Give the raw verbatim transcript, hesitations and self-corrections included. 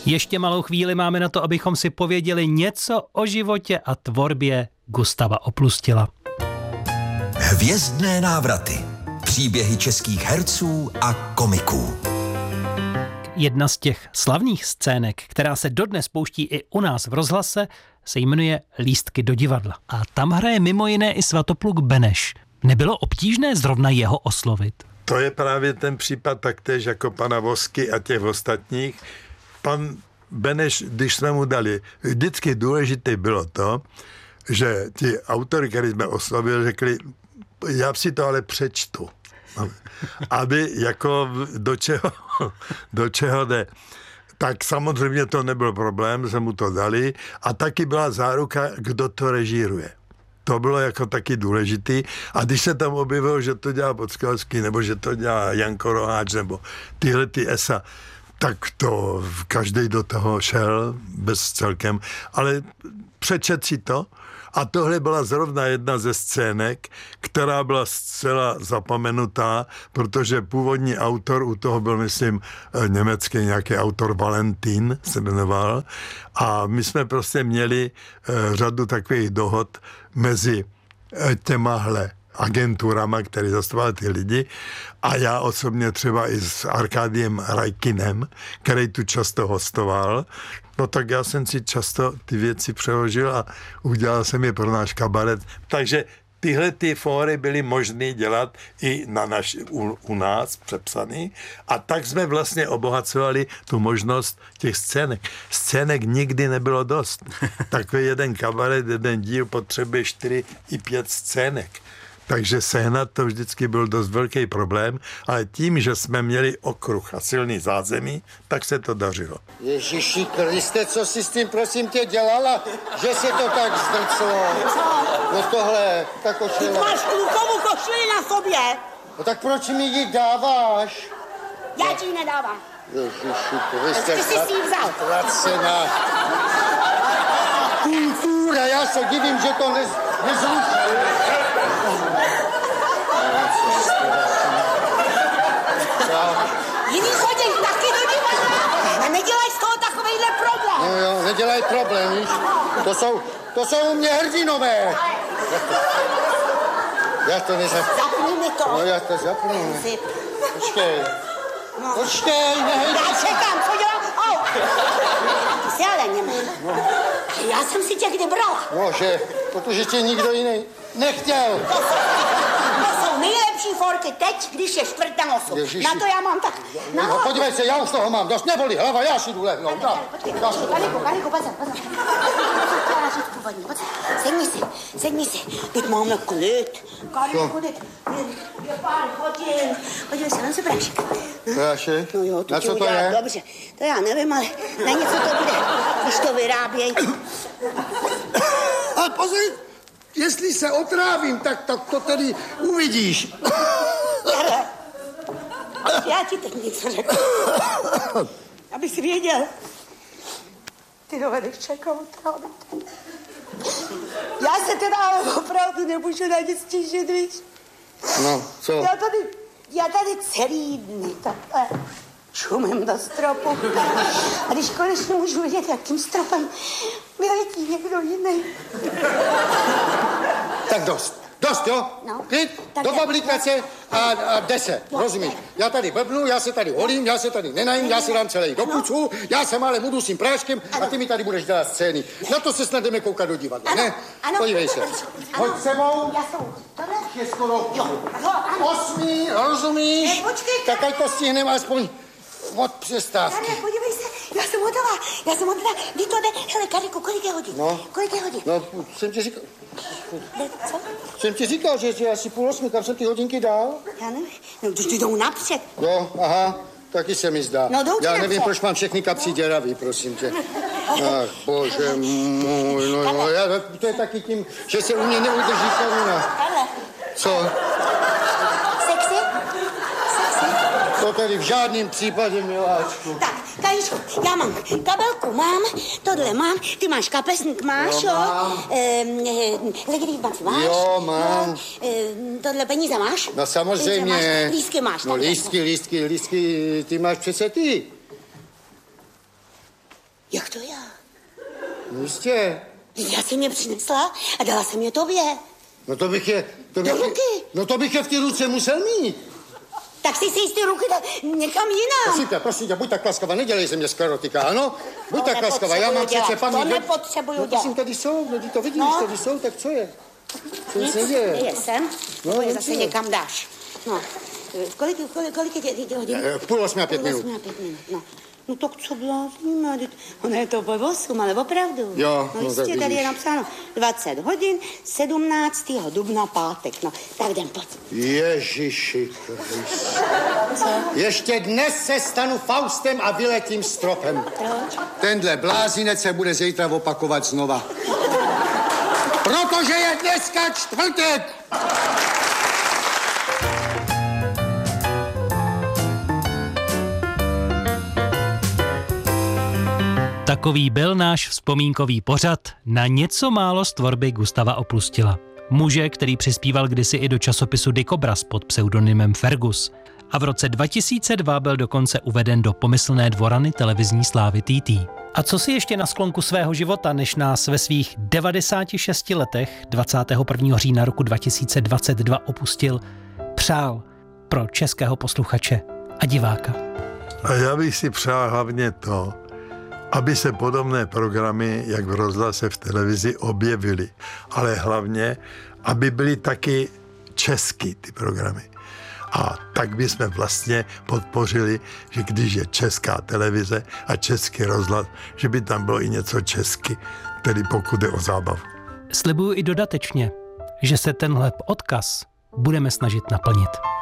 Ještě malou chvíli máme na to, abychom si pověděli něco o životě a tvorbě Gustava Oplustila. Hvězdné návraty. Příběhy českých herců a komiků. Jedna z těch slavných scének, která se dodnes pouští i u nás v rozhlase, se jmenuje Lístky do divadla. A tam hraje mimo jiné i Svatopluk Beneš. Nebylo obtížné zrovna jeho oslovit? To je právě ten případ taktéž jako pana Vosky a těch ostatních. Pan Beneš, když jsme mu dali, vždycky důležité bylo to, že ti autory, který jsme oslovili, řekli, já si to ale přečtu. Aby jako do čeho, do čeho jde. Tak samozřejmě to nebyl problém, jsme mu to dali a taky byla záruka, kdo to režíruje. To bylo jako taky důležitý. A když se tam objevilo, že to dělá Podskalský, nebo že to dělá Janko Roháč, nebo tyhle ty esa, tak to každý do toho šel bez celkem. Ale přečet si to. A tohle byla zrovna jedna ze scének, která byla zcela zapomenutá, protože původní autor u toho byl, myslím, německý nějaký autor Valentín se jmenoval. A my jsme prostě měli řadu takových dohod mezi těmahle agenturama, které zastupovaly ty lidi, a já osobně třeba i s Arkádiem Rajkinem, který tu často hostoval. No tak já jsem si často ty věci přeložil a udělal jsem je pro náš kabaret. Takže tyhle ty fóry byly možné dělat i na naš, u, u nás přepsaný a tak jsme vlastně obohacovali tu možnost těch scének. Scének nikdy nebylo dost. Takový jeden kabaret, jeden díl potřebuje čtyři i pět scének. Takže sehnat to vždycky byl dost velký problém, ale tím, že jsme měli okruh a silný zázemí, tak se to dařilo. Ježiši Kriste, co jsi s tím, prosím tě, dělala, že se to tak zdrclo? No tohle, ta košile. Ty máš klukovou košili na sobě. No tak proč mi ji dáváš? Já ti ji nedávám. Ježiši Kriste, ty jsi si ji vzal. Zatracená. Kultura, já se divím, že to nez, nezrušil. Jiný chodí taky do divadla a nedělaj z toho takovejhle problém. No jo, nedělaj problém, víš? To jsou, to jsou u mě hrdinové. Já to nezapnu. Zapni mi to. No já to zapnu. Počkej. No. Počkej, nehej. Já čekám, co dělám? Au. Ty jsi ale němý. No. Já jsem si tě kdy brala. No, že, protože tě nikdo jiný nechtěl. To jsou, to jsou nejlepší forky teď, když je čtvrt na osm. Ježiši. Na to já mám tak. No, no podívej se, já už toho mám dost, neboli hlava, já si jdu lehnout. Počkej, Kaliku, Kaliku, pozor, pozor. Chtěla říct původně, pozor. Sedni si, sedni si. Teď máme klid. Kaliku, teď je pár hodin. Podívej se, on se prášek. Prášek? No jo, to na ti co to udělá, je? Dobře, to já nevím, ale na něco to bude, když to vyrábějí. Ale pozor, jestli se otrávím, tak, tak to tedy uvidíš. Já ti teď něco řeknu. Aby jsi věděl. Ty dovedeš čekat otrávit. Já se teda ale opravdu nemůžu na nic stížit, víš? No, co? Já tady, já tady celý dny takhle čumím do stropu. A když konečně můžu vidět, jakým stropem vyletí někdo jiný. Tak dost. Dost, jo? No. Klid, Tak do je. fabrikace a, a deset, Jo. rozumíš? Já tady blbnu, já se tady holím, já se tady nenajím, já si dám celý do pucu, já se ale budu s tím práškem a ty mi tady budeš dělat scény. Na to se snad jdeme koukat do divadla, Ano, ne? ano. Podívej se. Ano. Hoď sebou. Já jsem tohle. Je skoro Jo, jo, ano. osmý, rozumíš? Ne, počkej, tak ať to stihneme aspoň od přestávky. Tady, podívej se, já jsem hotová, já jsem hotová, kdy to jde, hele, Kariku, kolik je hodin? No. Kolik je hodin? No, jsem ti říkal, Ne, co? jsem ti říkal, že je asi půl osmi, kam jsem ty hodinky dal? Já nevím, no, ty jdou napřed. Jo, aha, taky se mi zdá. No, jdou ti Já nevím, napřed. proč mám všechny kapsy děravý, prosím tě. Ach, bože můj, no, no, já, to je taky tím, že se u mě neudrží koruna. Hele, Co? sexy? Sexy? To tady v žádném případě, miláčku. Tak, Kaličku, já mám kabelku, mám, tohle mám, ty máš kapesník, máš, Jo, jo? mám. Ehm, legitimaci máš? Jo, mám. Jo, ehm, tohle peníze máš? No samozřejmě. Peníze máš, lístky máš. No takhle. lístky, lístky, lístky, ty máš přece ty. Jak to já? No jistě. Já jsem je přinesla a dala jsem je tobě. No to bych je... To bych Do je, ruky. no to bych je v té ruce musel mít. Tak si si z ty ruky dal někam jinam. Prosím tě, prosím tě, buď tak laskavá, nedělej ze mě sklerotika, ano? Buď To tak laskavá, já mám nepotřebuju přece dělat, paměť. to nepotřebuju No prosím, dělat. tady jsou, no ty to vidíš, No. tady jsou, tak co je? Co Nic, se děje? je sem, No, nebo je no, zase co? někam dáš. No, kolik, kolik, kolik je tě, tě hodin? Eh, Půl osmi a pět Půl minut. osmi a pět minut, no. No tak co blázníme, ono je to po osm, ale opravdu. Jo, no no, jistě, tak tady je vidíš. napsáno dvacet hodin, sedmnáctého dubna pátek, no. Tak jdem, pojď. Ježiši Kriste. Ještě dnes se stanu Faustem a vyletím stropem. Proč? Tenhle blázinec se bude zítra opakovat znova. Protože je dneska čtvrtek! Takový byl náš vzpomínkový pořad na něco málo z tvorby Gustava Opustila. Muže, který přispíval kdysi i do časopisu Dikobraz pod pseudonymem Fergus. A v roce dva tisíce dva byl dokonce uveden do pomyslné dvorany televizní slávy T T. A co si ještě na sklonku svého života, než nás ve svých devadesáti šesti letech dvacátého prvního října roku dva tisíce dvacet dva opustil, přál pro českého posluchače a diváka? A já bych si přál hlavně to, aby se podobné programy, jak v rozhlase, v televizi, objevily. Ale hlavně, aby byly taky česky ty programy. A tak bychom vlastně podpořili, že když je česká televize a český rozhlas, že by tam bylo i něco česky, tedy pokud je o zábavu. Slibuju i dodatečně, že se tenhle odkaz budeme snažit naplnit.